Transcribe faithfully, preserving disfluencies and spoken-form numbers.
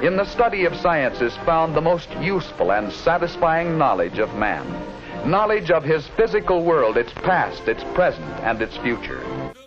In the study of science is found the most useful and satisfying knowledge of man. Knowledge of his physical world, its past, its present, and its future.